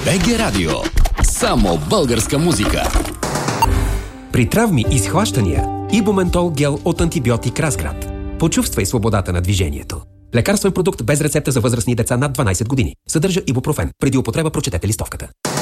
БГ Радио. Само българска музика. При травми и схващания Ибументол гел от антибиотик Разград. Почувствай свободата на движението. Лекарствен продукт без рецепта за възрастни деца над 12 години. Съдържа ибупрофен. Преди употреба прочетете листовката.